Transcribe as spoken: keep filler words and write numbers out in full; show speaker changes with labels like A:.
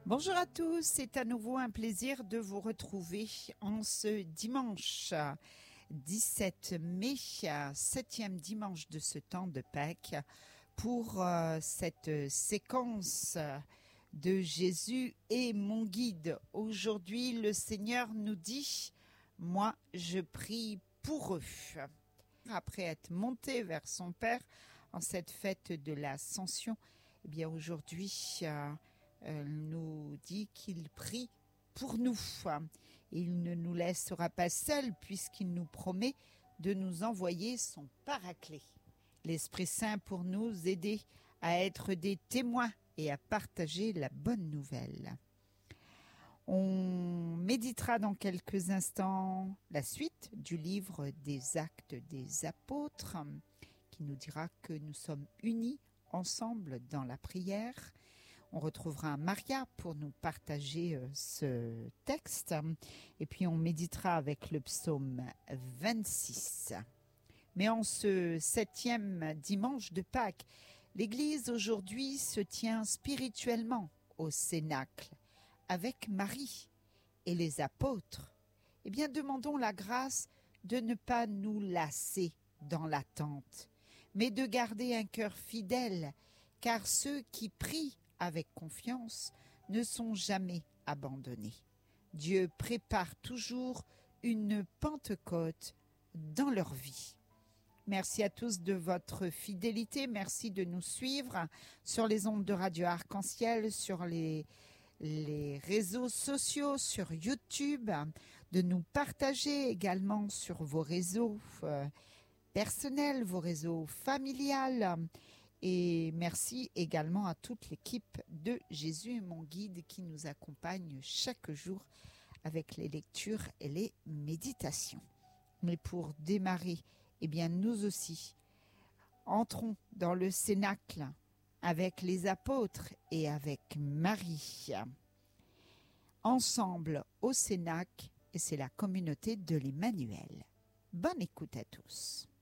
A: Bonjour à tous, c'est à nouveau un plaisir de vous retrouver en ce dimanche dix-sept mai, septième dimanche de ce temps de Pâques, pour euh, cette séquence de Jésus est mon guide. Aujourd'hui, le Seigneur nous dit « Moi, je prie pour eux ». Après être monté vers son Père en cette fête de l'Ascension, eh bien aujourd'hui, euh, elle nous dit qu'il prie pour nous. Il ne nous laissera pas seuls puisqu'il nous promet de nous envoyer son Paraclet, l'Esprit Saint, pour nous aider à être des témoins et à partager la bonne nouvelle. On méditera dans quelques instants la suite du livre des Actes des Apôtres, qui nous dira que nous sommes unis ensemble dans la prière. On retrouvera Maria pour nous partager ce texte. Et puis on méditera avec le psaume vingt-six. Mais en ce septième dimanche de Pâques, l'Église aujourd'hui se tient spirituellement au Cénacle avec Marie et les apôtres. Eh bien, demandons la grâce de ne pas nous lasser dans l'attente, mais de garder un cœur fidèle, car ceux qui prient avec confiance ne sont jamais abandonnés. Dieu prépare toujours une Pentecôte dans leur vie. Merci à tous de votre fidélité. Merci de nous suivre sur les ondes de Radio Arc-en-Ciel, sur les, les réseaux sociaux, sur YouTube, de nous partager également sur vos réseaux euh, personnels, vos réseaux familiales. Et merci également à toute l'équipe de Jésus est mon guide qui nous accompagne chaque jour avec les lectures et les méditations. Mais pour démarrer, eh bien nous aussi, entrons dans le Cénacle avec les apôtres et avec Marie. Ensemble au Cénacle, et c'est la communauté de l'Emmanuel. Bonne écoute à tous.